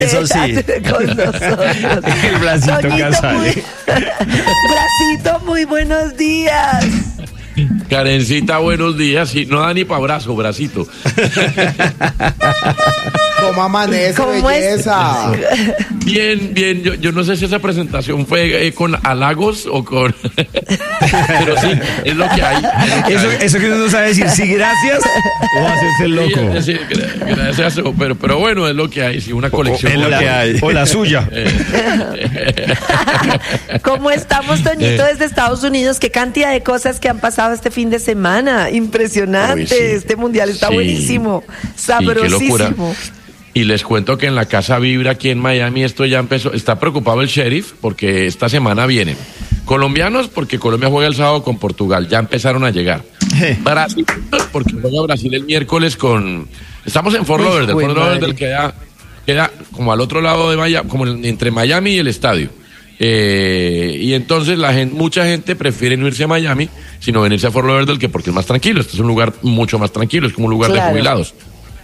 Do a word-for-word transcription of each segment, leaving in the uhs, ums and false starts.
Eso sí. Con nosotros. El Bracito Casale. Bracito, muy buenos días. Karencita, buenos días. Y no da ni para abrazo, Bracito. ¿Cómo amanece, ¿Cómo belleza? Bien, bien. Yo, yo no sé si esa presentación fue eh, con halagos o con... Pero sí, es lo que hay. Es lo que Eso, hay. eso que uno no sabe decir, sí, gracias, o hacerse el loco. Sí, gra- gracias, pero, pero bueno, es lo que hay. Sí, una colección. Es lo que hay. O la suya. ¿Cómo estamos, Toñito, Eh. desde Estados Unidos? Qué cantidad de cosas que han pasado este fin de semana. Impresionante. Uy, sí. Este mundial está Sí. buenísimo. Sí, qué locura. Sabrosísimo. Y les cuento que en la Casa Vibra aquí en Miami esto ya empezó. Está preocupado el sheriff porque esta semana vienen colombianos porque Colombia juega el sábado con Portugal. Ya empezaron a llegar. Brasileños porque juega Brasil el miércoles con... Estamos en Fort Hijo Lauderdale. de Fort Lauderdale madre. queda, queda como al otro lado de Miami, como en- entre Miami y el estadio. Eh, y entonces la gente, mucha gente prefiere no irse a Miami, sino venirse a Fort Lauderdale, que porque es más tranquilo. Este es un lugar mucho más tranquilo, es como un lugar Claro. de jubilados.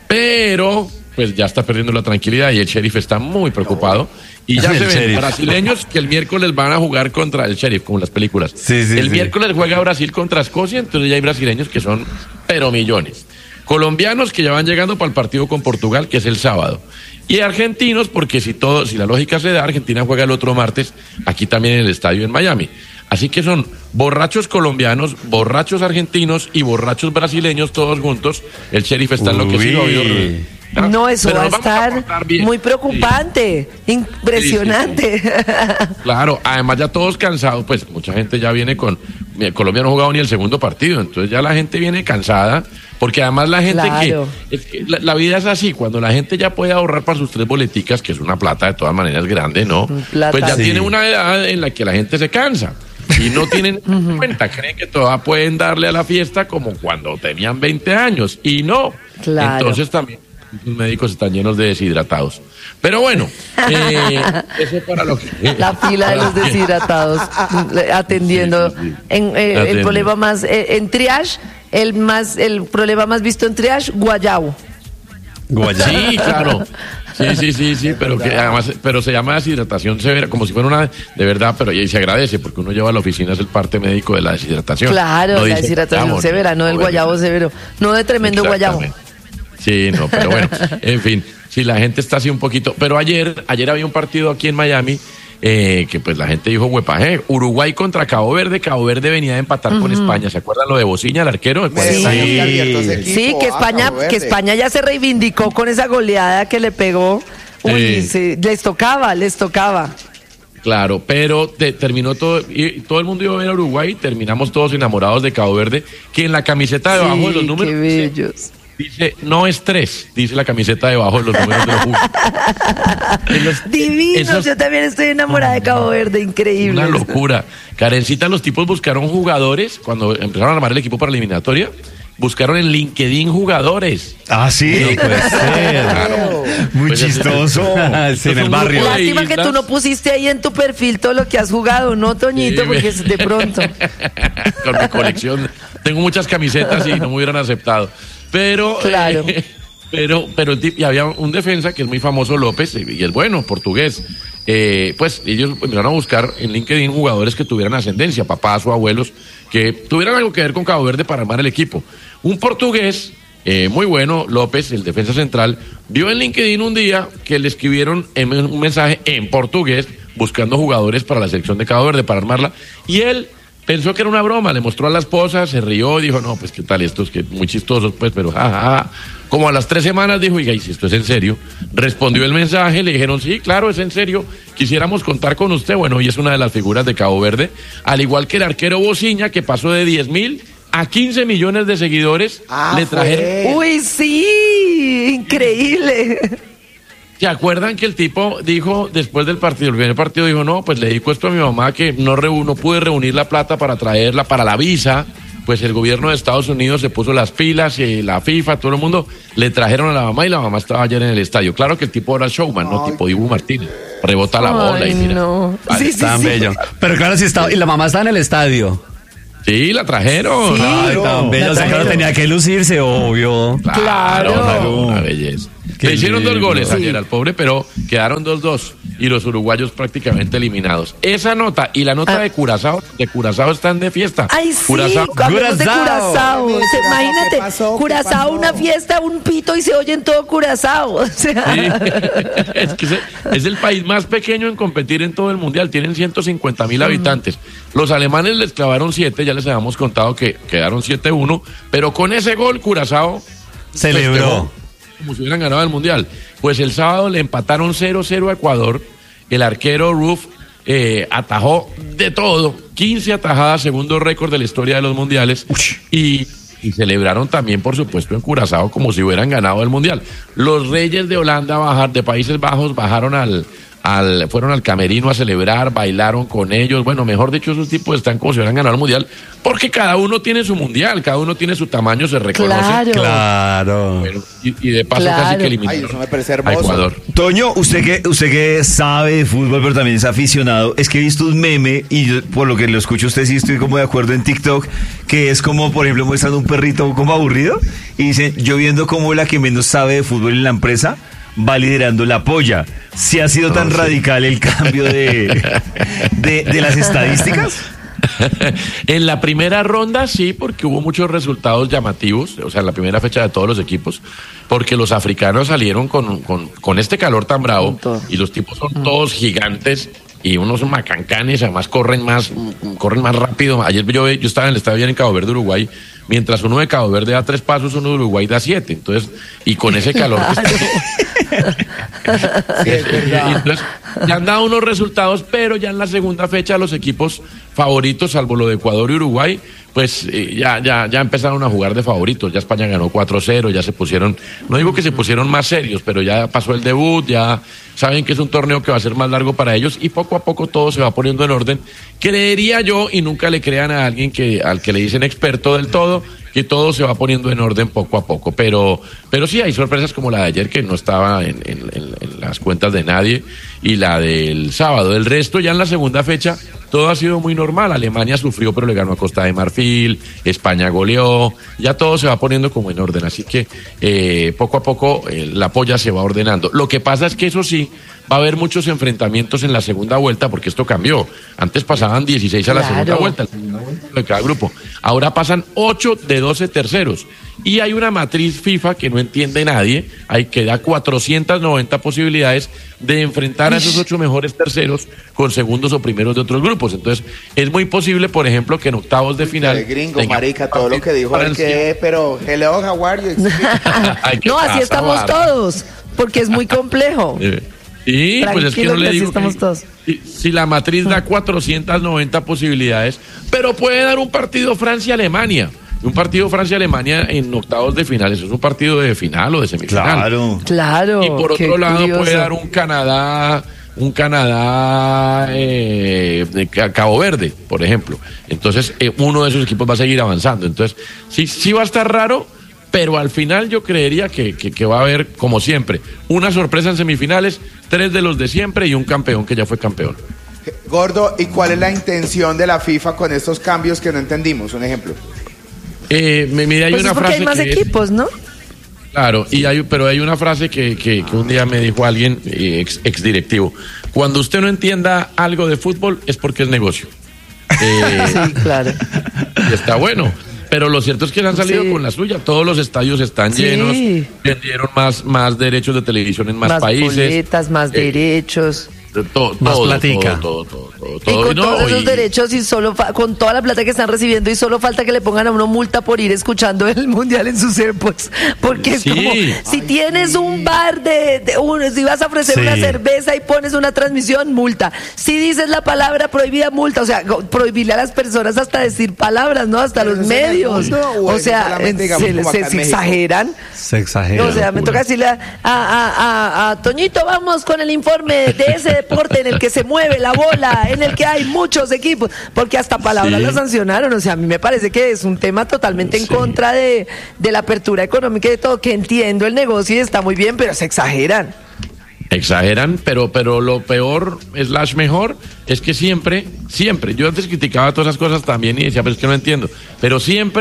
Pero, pues ya está perdiendo la tranquilidad y el sheriff está muy preocupado. Y ya El se ven sheriff. brasileños que el miércoles van a jugar contra el sheriff, como en las películas. Sí, sí, el sí. miércoles juega Brasil contra Escocia, entonces ya hay brasileños que son pero millones. Colombianos que ya van llegando para el partido con Portugal, que es el sábado. Y argentinos, porque si todo, si la lógica se da, Argentina juega el otro martes, aquí también en el estadio en Miami. Así que son borrachos colombianos, borrachos argentinos y borrachos brasileños todos juntos. El sheriff está enloquecido. Uy. obvio. No, eso Pero va a nos vamos estar portar bien. muy preocupante, impresionante. Claro, además ya todos cansados, pues mucha gente ya viene con... mira, Colombia no ha jugado ni el segundo partido, entonces ya la gente viene cansada, porque además la gente Claro. que... Es que la, la vida es así, cuando la gente ya puede ahorrar para sus tres boleticas, que es una plata de todas maneras grande, ¿no? Plata. Pues ya Sí. tiene una edad en la que la gente se cansa. Y no tienen en cuenta, creen que todavía pueden darle a la fiesta como cuando tenían veinte años, y no. Claro. Entonces también los médicos están llenos de deshidratados. Pero bueno, eh, eso para lo que... La fila de los deshidratados eh, atendiendo Sí, sí, sí. En, eh, el Atendiendo. problema más eh, en triage, el más el problema más visto en triage, guayabo. Guayana. Sí, claro. Sí, sí, sí, sí, pero que además, pero se llama deshidratación severa, como si fuera una de verdad, pero y se agradece porque uno lleva a la oficina es el parte médico de la deshidratación. Claro, No la dice, deshidratación "Vamos, severa, no del bueno, guayabo severo, no de tremendo guayabo. exactamente. Sí, no, pero bueno, en fin, sí, la gente está así un poquito. Pero ayer, ayer había un partido aquí en Miami eh, que pues la gente dijo, huepaje, Uruguay contra Cabo Verde. Cabo Verde venía de empatar con España. ¿Se acuerdan lo de Bociña, el arquero? ¿De cuarenta Sí. años? Muy abierto ese equipo, Sí, que ah, España, Cabo Verde. que España ya se reivindicó con esa goleada que le pegó. Uy, Sí. sí, les tocaba, les tocaba. Claro, pero te- terminó todo, y todo el mundo iba a ver a Uruguay, terminamos todos enamorados de Cabo Verde, que en la camiseta debajo de los Sí, números qué dice, bellos. dice, no estrés, dice la camiseta debajo de los números de los jugadores. Esos- Divinos, esos- yo también estoy enamorada de Cabo Verde, increíble. Una locura. Karencita, los tipos buscaron jugadores, cuando empezaron a armar el equipo para la eliminatoria, buscaron en LinkedIn jugadores. Ah, sí. No puede ser. Claro. Muy Pues es- chistoso. Sí, en el barrio. Hola. Lástima que tú no pusiste ahí en tu perfil todo lo que has jugado, ¿no, Toñito? Sí, Porque me- es de pronto. Con mi colección. Tengo muchas camisetas y no me hubieran aceptado. Pero, Claro. eh, pero, pero el tip- y había un defensa que es muy famoso, López, y es bueno, portugués. Eh, pues ellos empezaron a buscar en LinkedIn jugadores que tuvieran ascendencia, papás o abuelos, que tuvieran algo que ver con Cabo Verde para armar el equipo. Un portugués eh, muy bueno, López, el defensa central, vio en LinkedIn un día que le escribieron en un mensaje en portugués buscando jugadores para la selección de Cabo Verde para armarla, y él pensó que era una broma, le mostró a la esposa, se rió, dijo, no, pues qué tal estos, que muy chistosos, pues, pero jajaja. Ja, ja. Como a las tres semanas dijo, oiga, ¿y si esto es en serio? Respondió el mensaje, le dijeron, sí, claro, es en serio, quisiéramos contar con usted. Bueno, y es una de las figuras de Cabo Verde, al igual que el arquero Bociña, que pasó de diez mil a quince millones de seguidores, Ah, le trajeron... fue. Uy, sí, increíble. ¿Se acuerdan que el tipo dijo, después del partido, el primer partido, dijo, no, pues le dedico esto a mi mamá, que no, reu- no pude reunir la plata para traerla para la visa? Pues el gobierno de Estados Unidos se puso las pilas, y la FIFA, todo el mundo, le trajeron a la mamá y la mamá estaba ayer en el estadio. Claro que el tipo era showman, ¿no? Ay. Tipo Dibu Martínez. Rebota la bola Ay, y mira. no. Vale, Sí, sí, Tan sí. bello. Pero claro, sí estaba. Y la mamá estaba en el estadio. Sí, la trajeron. Sí. Ay, tan bello. O sea, claro, tenía que lucirse, obvio. Claro, Claro. una belleza. Le hicieron dos goles Sí. ayer al pobre, pero quedaron dos dos y los uruguayos prácticamente eliminados. Esa nota y la nota Ah. de Curazao, de Curazao están de fiesta. Ay, sí, Curazao, hablemos de Curazao. Curazao. Curazao, Se- Imagínate, ¿qué pasó? ¿Qué Curazao, pasó? una fiesta, un pito y se oye en todo Curazao. O sea, sí. es, que es, es el país más pequeño en competir en todo el mundial. Tienen ciento cincuenta mil habitantes. Los alemanes les clavaron siete, ya les habíamos contado que quedaron siete uno, pero con ese gol Curazao Celebró. festejó como si hubieran ganado el mundial. Pues el sábado le empataron cero cero a Ecuador. El arquero Ruf eh, atajó de todo, quince atajadas, segundo récord de la historia de los mundiales. Y, y celebraron también, por supuesto, en Curazao como si hubieran ganado el mundial. Los reyes de Holanda, bajar, de Países Bajos, bajaron al, al, fueron al camerino a celebrar, bailaron con ellos. Bueno, mejor dicho, esos tipos están como si hubieran ganado el mundial, porque cada uno tiene su mundial, cada uno tiene su tamaño, se reconoce. claro. Claro. Bueno, y, y de paso Claro. casi que Ay, eliminaron eso me parece a hermoso. Ecuador. Toño, usted que, usted que sabe de fútbol, pero también es aficionado, es que he visto un meme, y yo, por lo que lo escucho usted sí estoy como de acuerdo en TikTok, que es como, por ejemplo, muestran un perrito como aburrido, y dicen, yo viendo como la que menos sabe de fútbol en la empresa va liderando la polla. ¿Sí ha sido tan sí. radical el cambio de, de, de las estadísticas? En la primera ronda sí, porque hubo muchos resultados llamativos, o sea, en la primera fecha de todos los equipos, porque los africanos salieron con, con, con este calor tan bravo, Con todo. y los tipos son todos gigantes y unos macancanes, además corren más, corren más rápido. Ayer yo, yo estaba en el estadio en Cabo Verde, Uruguay, mientras uno de Cabo Verde da tres pasos, uno de Uruguay da siete, entonces, y con ese calor que está... Sí, es verdad. Y entonces, ya han dado unos resultados, pero ya en la segunda fecha los equipos favoritos, salvo lo de Ecuador y Uruguay, pues eh, ya, ya, ya empezaron a jugar de favoritos. Ya España ganó cuatro cero, ya se pusieron, no digo que se pusieron más serios, pero ya pasó el debut, ya saben que es un torneo que va a ser más largo para ellos y poco a poco todo se va poniendo en orden. Creería yo, y nunca le crean a alguien que al que le dicen experto del todo, que todo se va poniendo en orden poco a poco, pero pero sí hay sorpresas como la de ayer que no estaba en, en, en, en las cuentas de nadie, y la del sábado. Del resto, ya en la segunda fecha todo ha sido muy normal. Alemania sufrió pero le ganó a Costa de Marfil, España goleó, ya todo se va poniendo como en orden, así que eh, poco a poco eh, la polla se va ordenando. Lo que pasa es que eso sí, va a haber muchos enfrentamientos en la segunda vuelta, porque esto cambió. Antes pasaban dieciséis a la Claro. segunda vuelta, la segunda vuelta de cada grupo. Ahora pasan ocho de doce terceros. Y hay una matriz FIFA que no entiende nadie, hay que da cuatrocientas noventa posibilidades de enfrentar a esos ocho mejores terceros con segundos o primeros de otros grupos. Entonces, es muy posible, por ejemplo, que en octavos de final... El gringo, tenga- marica, todo lo que dijo el Francia. que, pero hello, how are you? Ay, ¿qué No, así pasa, estamos Bárbara? todos, porque es muy complejo. Eh, Sí, pues es que Tranquilo no le que así digo estamos que- todos. Si, si la matriz da cuatrocientas noventa posibilidades, pero puede dar un partido Francia-Alemania. Un partido Francia-Alemania en octavos de final. Eso es un partido de final o de semifinal. Claro. Claro. Y por qué otro lado curioso. puede dar un Canadá, un Canadá eh, de Ca- Cabo Verde, por ejemplo. Entonces, eh, uno de esos equipos va a seguir avanzando. Entonces, sí, sí va a estar raro, pero al final yo creería que, que, que va a haber, como siempre, una sorpresa en semifinales, tres de los de siempre y un campeón que ya fue campeón. Gordo, ¿y cuál es la intención de la FIFA con estos cambios que no entendimos? Un ejemplo. Eh, me- mira, hay Pues una es porque frase hay más que es- equipos, ¿no? Claro, y hay, pero hay una frase que, que, que un día me dijo alguien, eh, ex, ex directivo: cuando usted no entienda algo de fútbol es porque es negocio. Eh, Sí, claro. y está bueno. Pero lo cierto es que han salido Sí. con la suya. Todos los estadios están Sí. llenos, vendieron más, más derechos de televisión en más, Más países. boletas, más Eh, derechos. todo, Más todo, platica. todo, todo, todo, Y todo. con No, todos esos y- derechos y solo fa- con toda la plata que están recibiendo y solo falta que le pongan a uno multa por ir escuchando el mundial en sus AirPods, porque es Sí. como si tienes un bar de, de un- si vas a ofrecer Sí. una cerveza y pones una transmisión, multa. Si dices la palabra prohibida, multa. O sea, go- prohibirle a las personas hasta decir palabras, ¿no? Hasta ¿Pero los eso es en el medios. mundo o O es sea, solamente, digamos, se, como se- acá en se México? exageran. Se exagera. O sea, me toca decirle a, a, a- a Toñito, vamos con el informe de ese deporte en el que se mueve la bola, en el que hay muchos equipos, porque hasta palabras Sí. la sancionaron. O sea, a mí me parece que es un tema totalmente en contra de, de la apertura económica y de todo, que entiendo el negocio y está muy bien, pero se exageran. Exageran, pero, pero lo peor, slash mejor, es que siempre, siempre, yo antes criticaba todas esas cosas también y decía, pero es que no entiendo, pero siempre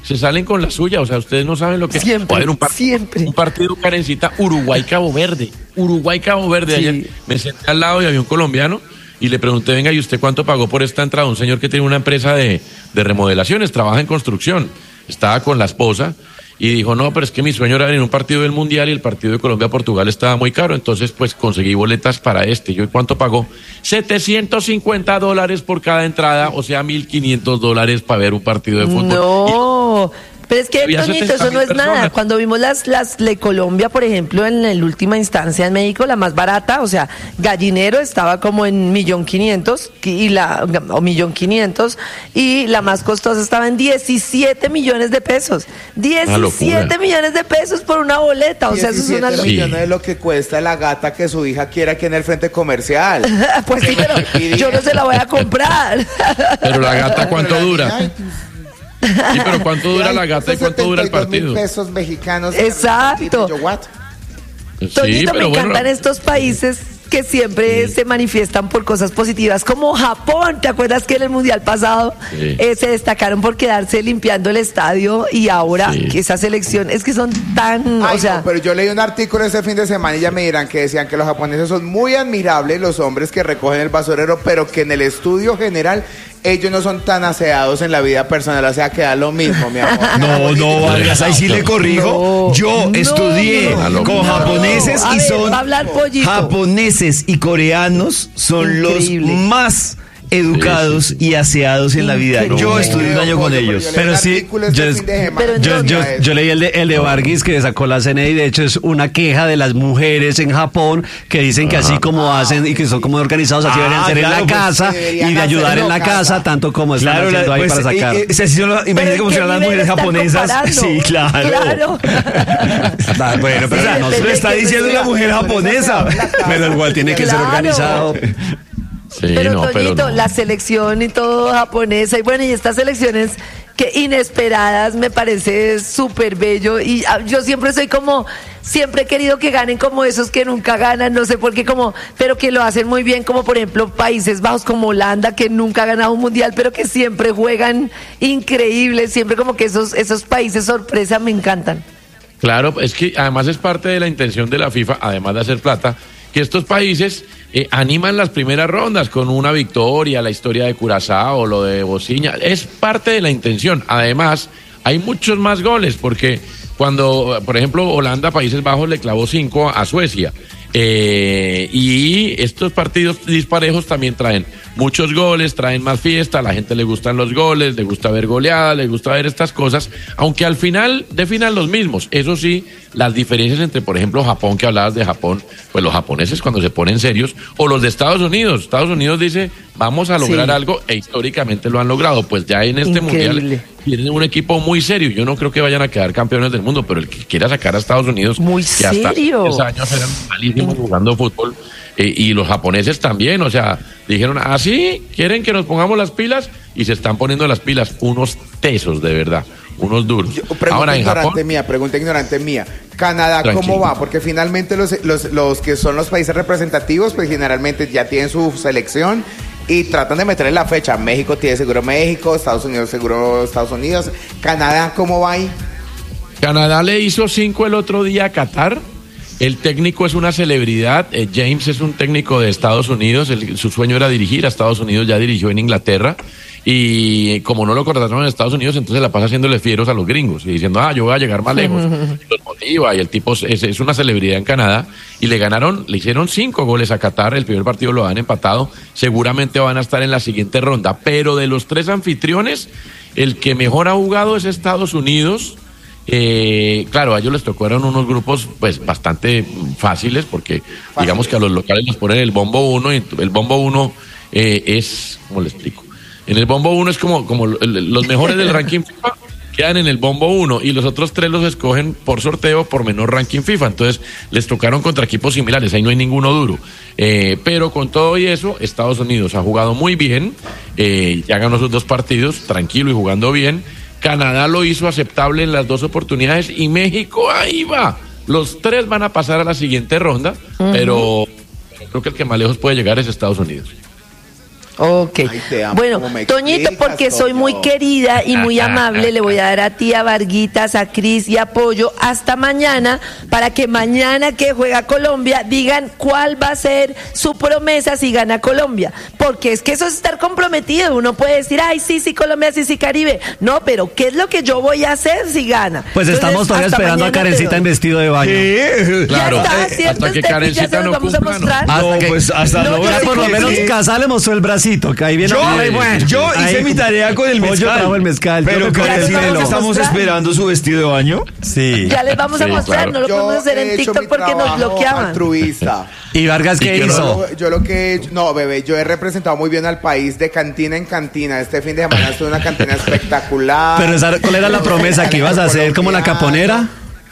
se salen con la suya, o sea, ustedes no saben lo que siempre, es. Un, par- siempre. un partido, Karencita, Uruguay-Cabo Verde, Uruguay-Cabo Verde, Sí. ayer me senté al lado y había un colombiano y le pregunté, venga, ¿y usted cuánto pagó por esta entrada? Un señor que tiene una empresa de, de remodelaciones, trabaja en construcción, estaba con la esposa y dijo, no, pero es que mi sueño era venir a un partido del Mundial y el partido de Colombia-Portugal estaba muy caro, entonces pues conseguí boletas para este. ¿Yo cuánto pagó? setecientos cincuenta dólares por cada entrada, o sea, mil quinientos dólares para ver un partido de fútbol. No, pero es que, Había Toñito, setenta eso no mil es nada. personas. Cuando vimos las, las de Colombia, por ejemplo, en la última instancia en México, la más barata, o sea, Gallinero estaba como en millón quinientos, y la, o millón quinientos, y la más costosa estaba en diecisiete millones de pesos. diecisiete locura. millones de pesos por una boleta, o sea, eso es una diecisiete Sí. millones de lo que cuesta la gata que su hija quiere aquí en el frente comercial. Pues sí, pero yo no se la voy a comprar. Pero la gata, ¿cuánto dura? Ay, Sí, pero ¿cuánto dura ay, la gata y cuánto dura el setenta y dos mil partido? pesos mexicanos. Exacto. Yo, what? Sí, Toñito, me pero bueno. encantan estos países que siempre se manifiestan por cosas positivas, como Japón. ¿Te acuerdas que en el Mundial pasado Sí. eh, se destacaron por quedarse limpiando el estadio y ahora Sí. que esa selección es que son tan, Ay, o sea, no, pero yo leí un artículo este fin de semana y ya me dirán que decían que los japoneses son muy admirables, los hombres que recogen el basurero, pero que en el estudio general ellos no son tan aseados en la vida personal, o sea, que da lo mismo, mi amor. No, no, Vargas, ahí sí le corrijo. No, Yo no, estudié no, con no. japoneses A y ver, son va a hablar Pollito. japoneses y coreanos son Increíble. los más educados Sí, y aseados en la vida. Increíble. Yo estudié un año con ellos. Pero sí, yo- Pero Yo, no, yo, no. yo leí el de, el de Vargas que sacó la C N I, de hecho es una queja de las mujeres en Japón que dicen que así como hacen y que son como organizados, así Ah, deberían ser claro, en la pues, casa deberían y de ayudar hacerlo en la casa. casa, tanto como están Claro, haciendo la- ahí pues, para eh, sacar. eh, si así son las- ¿pero imagínate en cómo qué serán las nivel mujeres están japonesas. comparando? Sí, claro. Claro. Ah, bueno, pero Sí, no, depende Lo está de qué diciendo sea. una mujer japonesa. pero igual tiene que ser Claro. organizado. Sí, Pero no, pero Toñito, no. la selección y todo japonesa, y bueno, y estas selecciones que inesperadas me parece súper bello, y ah, yo siempre soy como, siempre he querido que ganen como esos que nunca ganan, no sé por qué, como, pero que lo hacen muy bien, como por ejemplo Países Bajos, como Holanda, que nunca ha ganado un mundial, pero que siempre juegan increíble, siempre como que esos, esos países sorpresa me encantan. Claro, es que además es parte de la intención de la FIFA, además de hacer plata, que estos países eh, animan las primeras rondas con una victoria, la historia de Curazao, lo de Bociña, es parte de la intención. Además, hay muchos más goles, porque cuando, por ejemplo, Holanda, Países Bajos, le clavó cinco a Suecia. Eh, y estos partidos disparejos también traen muchos goles, traen más fiesta, a la gente le gustan los goles, le gusta ver goleadas, le gusta ver estas cosas, aunque al final definan los mismos. Eso sí, las diferencias entre, por ejemplo, Japón, que hablabas de Japón, pues los japoneses cuando se ponen serios, o los de Estados Unidos. Estados Unidos dice, vamos a lograr Sí. algo, e históricamente lo han logrado. Pues ya en este Increíble. mundial tienen un equipo muy serio. Yo no creo que vayan a quedar campeones del mundo, pero el que quiera sacar a Estados Unidos, Muy que hasta hace serio. diez años eran malísimos jugando fútbol, eh, y los japoneses también, o sea, dijeron, ah, sí, quieren que nos pongamos las pilas, y se están poniendo las pilas, unos tesos de verdad, unos duros. Yo- Pregunta Ahora en ignorante Japón, mía, pregunta ignorante mía. Canadá, Tranquilo. ¿cómo va? Porque finalmente los, los, los que son los países representativos, pues generalmente ya tienen su selección y tratan de meterle la fecha. México tiene seguro México, Estados Unidos seguro Estados Unidos. Canadá, ¿cómo va ahí? Canadá le hizo cinco el otro día a Qatar. El técnico es una celebridad. eh, James es un técnico de Estados Unidos. El- su sueño era dirigir a Estados Unidos, ya dirigió en Inglaterra. Y como no lo contrataron en Estados Unidos, entonces la pasa haciéndole fieros a los gringos y diciendo, ah, yo voy a llegar más lejos. Y los motiva, y el tipo es, es una celebridad en Canadá. Y le ganaron, le hicieron cinco goles a Qatar. El primer partido lo han empatado. Seguramente van a estar en la siguiente ronda. Pero de los tres anfitriones, el que mejor ha jugado es Estados Unidos. Eh, claro, a ellos les tocaron unos grupos pues bastante fáciles, porque digamos que a los locales les ponen el bombo uno, y el bombo uno eh, es, ¿cómo le explico? En el bombo uno es como, como el- los mejores del ranking FIFA quedan en el bombo uno, y los otros tres los escogen por sorteo por menor ranking FIFA. Entonces les tocaron contra equipos similares, ahí no hay ninguno duro. Eh, pero con todo y eso, Estados Unidos ha jugado muy bien, eh, ya ganó sus dos partidos, tranquilo y jugando bien. Canadá lo hizo aceptable en las dos oportunidades, y México ahí va. Los tres van a pasar a la siguiente ronda, pero creo que el que más lejos puede llegar es Estados Unidos. Ok. Ay, te amo, Bueno, como me Toñito, explicas, porque soy Toño. muy querida y muy amable, le voy a dar a ti, a Varguitas, a Cris y a Pollo hasta mañana, para que mañana que juega Colombia digan cuál va a ser su promesa si gana Colombia. Porque es que eso es estar comprometido. Uno puede decir, ay, sí, sí, Colombia, sí, sí, Caribe. No, pero ¿qué es lo que yo voy a hacer si gana? Pues Entonces, estamos todavía hasta esperando a mañana te Karencita doy. en vestido de baño. Sí. Claro, Ya está, eh, ¿cierto, hasta que Steffi? Karencita Ya se los no vamos a cumpla, no. mostrar. Hasta No, que- pues hasta No, no, ya ver Ya sí, por lo sí, menos sí. Casa le mostró el bracito, que ahí viene. Yo, Ay, bueno. yo hice Ahí- mi tarea con el Pollo mezcal. trajo el mezcal. Pero Yo me Karencita, vamos ¿no a estamos mostrar? esperando su vestido de baño? Sí. Ya les vamos a Sí, mostrar, claro. no lo Yo podemos hacer he en hecho TikTok mi porque nos trabajo bloqueaban. altruista. ¿Y Vargas qué ¿Y qué hizo? Yo, yo lo que he hecho- no, bebé, yo he representado muy bien al país de cantina en cantina. Este fin de semana estuve en una cantina espectacular. Pero esa- ¿cuál era la promesa que ibas a hacer? ¿Como la caponera?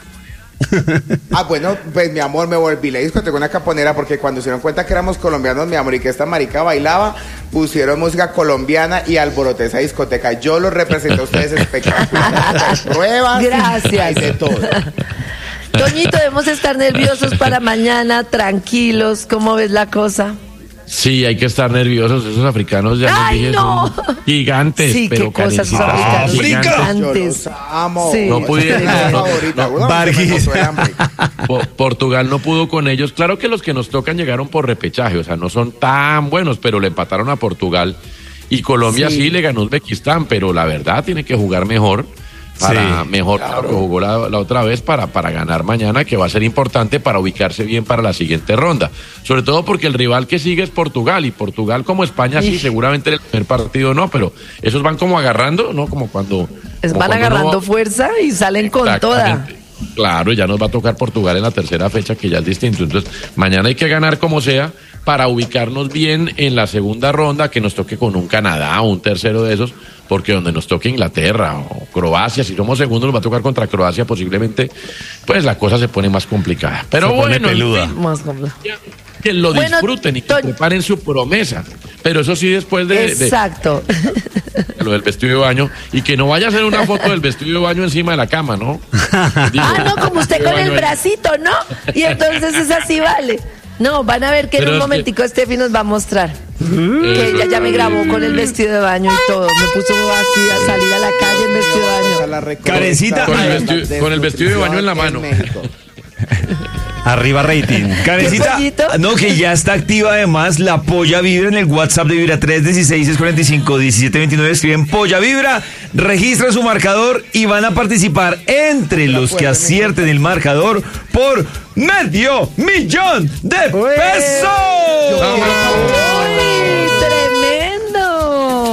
Ah, bueno, pues mi amor, me volví la discoteca una caponera porque cuando se dieron cuenta que éramos colombianos, mi amor, y que esta marica bailaba, pusieron música colombiana y alboroté esa discoteca. Yo lo representé a ustedes espectacular. Hay pruebas. Gracias. Hay de todo. Toñito, debemos estar nerviosos para mañana, tranquilos. ¿Cómo ves la cosa? Sí, hay que estar nerviosos. Esos africanos ya les ¡Ay, dije, no! son gigantes, Sí, pero qué cosas esos Karencita, africanos. gigantes. Yo Antes. los amo. Sí. No pudieron, Esa es mi no, favorita. no, Uno, Vargas. me mató el hambre. Po- Portugal no pudo con ellos. Claro que los que nos tocan llegaron por repechaje, o sea, no son tan buenos, pero le empataron a Portugal. Y Colombia sí, Sí. le ganó a Uzbekistán, pero la verdad tiene que jugar mejor. Para Sí, mejor claro, que jugó la, la otra vez para, para ganar mañana, que va a ser importante para ubicarse bien para la siguiente ronda. Sobre todo porque el rival que sigue es Portugal, y Portugal como España sí, Sí. seguramente en el primer partido no, pero esos van como agarrando, ¿no? Como cuando... Es, como van cuando uno agarrando va- fuerza y salen con toda. Exactamente. Claro, ya nos va a tocar Portugal en la tercera fecha, que ya es distinto. Entonces, mañana hay que ganar como sea para ubicarnos bien en la segunda ronda, que nos toque con un Canadá o un tercero de esos, porque donde nos toque Inglaterra o Croacia, si somos segundos nos va a tocar contra Croacia posiblemente, pues la cosa se pone más complicada. Pero Se pone bueno, en peluda. fin, Más complejo. ya, que lo Bueno, disfruten y que Toñ- preparen su promesa. Pero eso sí después de, de- Exacto. lo del vestido de baño, y que no vaya a hacer una foto del vestido de baño encima de la cama, ¿no? Digo, Ah, no, como usted vestido de con el baño ahí. bracito, ¿no? Y entonces es así, vale. No, van a ver que en Pero un es que- momentico Steffi nos va a mostrar. Que Eso. ella ya me grabó con el vestido de baño y todo. Me puso así a salir a la calle en vestido de baño. Karencita, Con el vestido- con el vestido de baño en la mano. México. Arriba rating. Karencita, pollito? no, que ya está activa además la Polla Vibra en el WhatsApp de Vibra tres uno seis, seis cuatro cinco, uno siete dos nueve. Escriben Polla Vibra, registra su marcador y van a participar entre los que acierten el marcador por medio millón de pesos. ¡Vamos!